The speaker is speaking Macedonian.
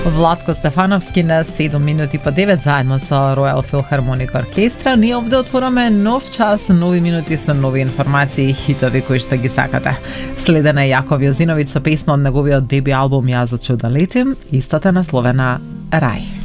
Владко Стефановски на 7 минути по 9 заедно со Royal Philharmonic Orchestra. Ние овде отвораме нов час, нови минути со нови информации и хитови кои што ги сакате. Следена е Јаков Јозиновиќ со песна од неговиот деби албум Ја за чуда летим, истата насловена Рај.